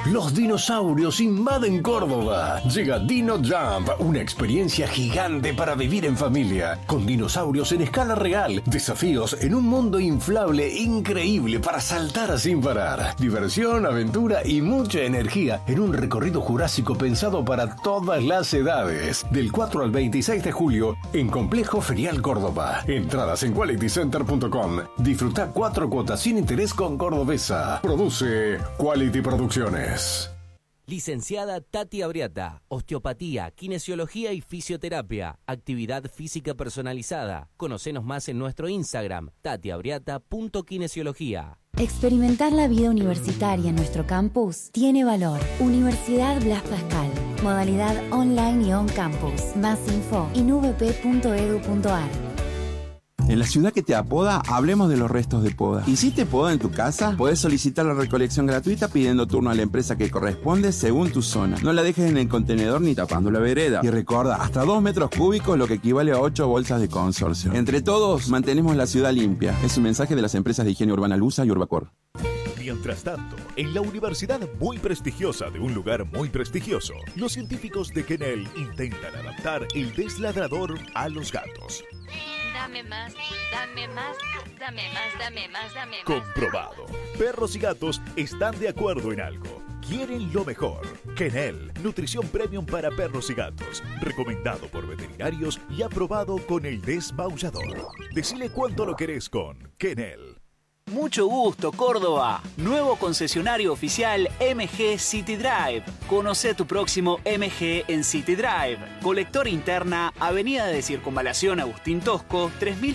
Los dinosaurios invaden Córdoba. Llega Dino Jump, una experiencia gigante para vivir en familia. Con dinosaurios en escala real, desafíos en un mundo inflable increíble para saltar sin parar. Diversión, aventura y mucha energía en un recorrido jurásico pensado para todas las edades. Del 4 al 26 de julio en Complejo Ferial Córdoba. Entradas en qualitycenter.com. Disfruta 4 cuotas sin interés con Cordobesa. Produce Quality Producciones. Licenciada Tati Abriata, osteopatía, kinesiología y fisioterapia, actividad física personalizada. Conocenos más en nuestro Instagram, tatiabriata.kinesiología. Experimentar la vida universitaria en nuestro campus tiene valor. Universidad Blas Pascal. Modalidad online y on campus. Más info en uvp.edu.ar. En la ciudad que te apoda, hablemos de los restos de poda. ¿Hiciste poda en tu casa? Podés solicitar la recolección gratuita pidiendo turno a la empresa que corresponde según tu zona. No la dejes en el contenedor ni tapando la vereda. Y recuerda, hasta 2 metros cúbicos, lo que equivale a 8 bolsas de consorcio. Entre todos, mantenemos la ciudad limpia. Es un mensaje de las empresas de higiene urbana Lusa y Urbacor. Mientras tanto, en la universidad muy prestigiosa de un lugar muy prestigioso, los científicos de Kennel intentan adaptar el desladrador a los gatos. Dame más, dame más, dame más, dame más, dame más. Comprobado. Perros y gatos están de acuerdo en algo. Quieren lo mejor. Kennel, nutrición premium para perros y gatos. Recomendado por veterinarios y aprobado con el desmaullador. Decile cuánto lo querés con Kennel. Mucho gusto, Córdoba. Nuevo concesionario oficial MG City Drive. Conoce tu próximo MG en City Drive. Colector interna, Avenida de Circunvalación Agustín Tosco,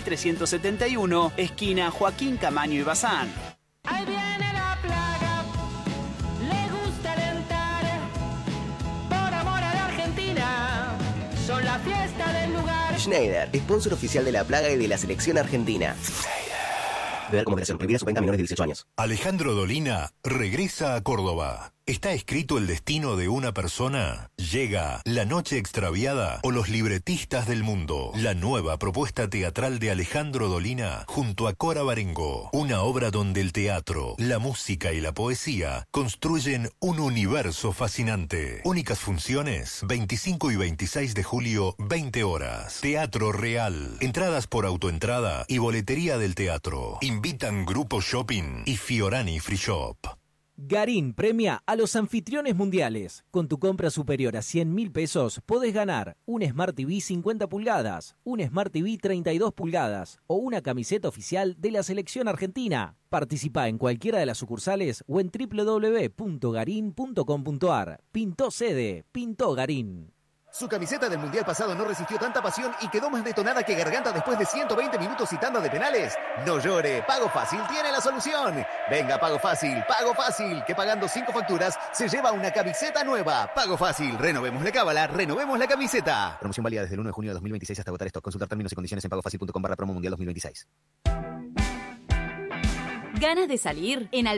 3371, esquina Joaquín Camaño y Bazán. Ahí viene la plaga, le gusta alentar, por amor a la Argentina, son la fiesta del lugar. Schneider, sponsor oficial de la plaga y de la selección argentina. Beber con moderación. Prohibida su venta a menores de 18 años. Alejandro Dolina regresa a Córdoba. ¿Está escrito el destino de una persona? Llega La Noche Extraviada o Los Libretistas del Mundo. La nueva propuesta teatral de Alejandro Dolina junto a Cora Barengo. Una obra donde el teatro, la música y la poesía construyen un universo fascinante. Únicas funciones, 25 y 26 de julio, 20 horas. Teatro Real. Entradas por autoentrada y boletería del teatro. Invitan Grupo Shopping y Fiorani Free Shop. Garín premia a los anfitriones mundiales. Con tu compra superior a 100.000 pesos podés ganar un Smart TV 50 pulgadas, un Smart TV 32 pulgadas o una camiseta oficial de la selección argentina. Participa en cualquiera de las sucursales o en www.garin.com.ar. Pintó sede, pintó Garín. Su camiseta del Mundial pasado no resistió tanta pasión y quedó más detonada que Garganta después de 120 minutos y tanda de penales. No llore, Pago Fácil tiene la solución. Venga, Pago Fácil, que pagando 5 facturas se lleva una camiseta nueva. Pago Fácil, renovemos la cábala, renovemos la camiseta. Promoción válida desde el 1 de junio de 2026 hasta agotar stock. Consultar términos y condiciones en pagofacil.com/promo mundial 2026. ¿Ganas de salir? En